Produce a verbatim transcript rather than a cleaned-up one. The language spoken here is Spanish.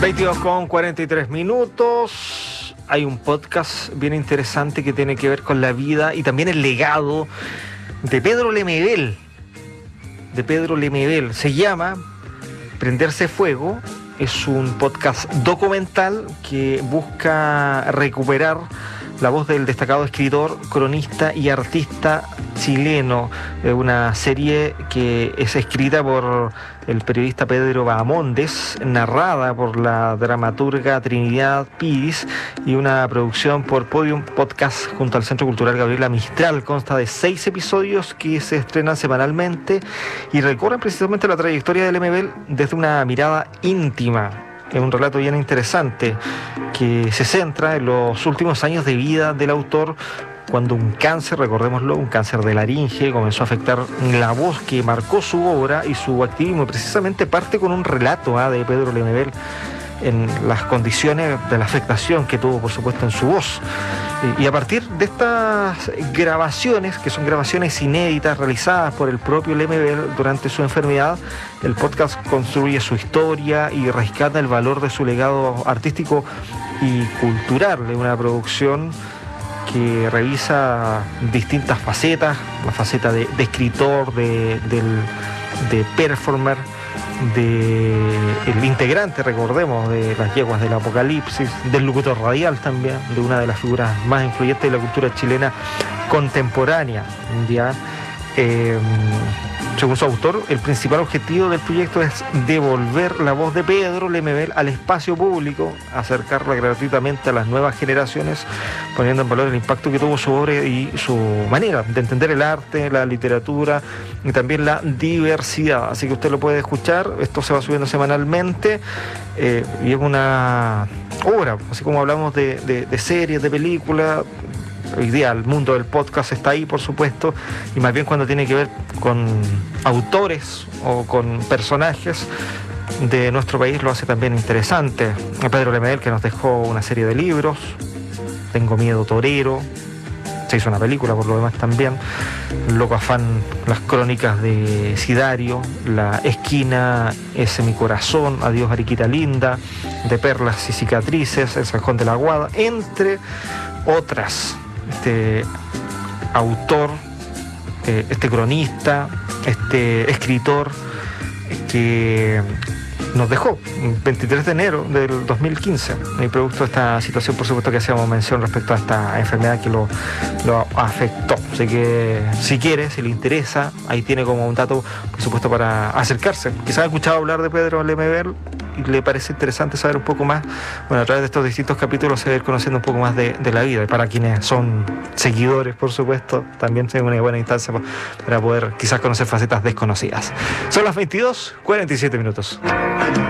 veintidós con cuarenta y tres minutos. Hay un podcast bien interesante que tiene que ver con la vida y también el legado de Pedro Lemebel. De Pedro Lemebel. Se llama Prenderse Fuego. Es un podcast documental que busca recuperar la voz del destacado escritor, cronista y artista chileno. Una serie que es escrita por el periodista Pedro Bahamondes, narrada por la dramaturga Trinidad Pidis y una producción por Podium Podcast junto al Centro Cultural Gabriela Mistral. Consta de seis episodios que se estrenan semanalmente y recorren precisamente la trayectoria de Lemebel desde una mirada íntima. Es un relato bien interesante que se centra en los últimos años de vida del autor, cuando un cáncer, recordémoslo, un cáncer de laringe comenzó a afectar la voz que marcó su obra y su activismo. Precisamente parte con un relato ¿eh? de Pedro Lemebel en las condiciones de la afectación que tuvo, por supuesto, en su voz. Y a partir de estas grabaciones, que son grabaciones inéditas realizadas por el propio Lemebel durante su enfermedad, el podcast construye su historia y rescata el valor de su legado artístico y cultural de una producción que revisa distintas facetas, la faceta de, de escritor, de, del, de performer, de el integrante, recordemos, de Las Yeguas del Apocalipsis, del locutor radial también, de una de las figuras más influyentes de la cultura chilena contemporánea. ¿Ya? Eh, según su autor, el principal objetivo del proyecto es devolver la voz de Pedro Lemebel al espacio público, acercarla gratuitamente a las nuevas generaciones, poniendo en valor el impacto que tuvo su obra y su manera de entender el arte, la literatura y también la diversidad. Así que usted lo puede escuchar, esto se va subiendo semanalmente eh, y es una obra, así como hablamos de, de, de series, de películas. Hoy día el mundo del podcast está ahí, por supuesto, y más bien cuando tiene que ver con autores o con personajes de nuestro país lo hace también interesante. Pedro Lemebel, que nos dejó una serie de libros, Tengo Miedo Torero, se hizo una película por lo demás también, Loco Afán, las crónicas de Sidario, La Esquina, Ese Mi Corazón, Adiós Ariquita Linda, De Perlas y Cicatrices, El Sajón de la Guada, entre otras. Este autor, eh, este cronista, este escritor que nos dejó el veintitrés de enero del dos mil quince y producto de esta situación, por supuesto, que hacíamos mención respecto a esta enfermedad que lo, lo afectó. Así que si quiere, si le interesa, ahí tiene como un dato, por supuesto, para acercarse. Quizás ha escuchado hablar de Pedro Lemebel y le parece interesante saber un poco más. Bueno, a través de estos distintos capítulos se va a ir conociendo un poco más de, de la vida, y para quienes son seguidores, por supuesto, también es una buena instancia para poder quizás conocer facetas desconocidas. Son las veintidós cuarenta y siete minutos.